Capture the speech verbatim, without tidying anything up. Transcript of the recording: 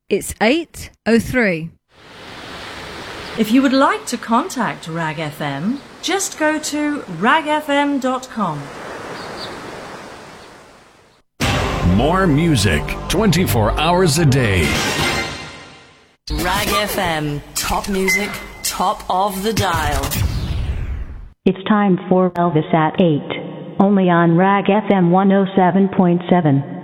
It's eight oh three. If you would like to contact Rag F M, just go to rag f m dot com. More music, twenty-four hours a day. Rag F M, top music, top of the dial. It's time for Elvis at eight, only on Rag F M one oh seven point seven.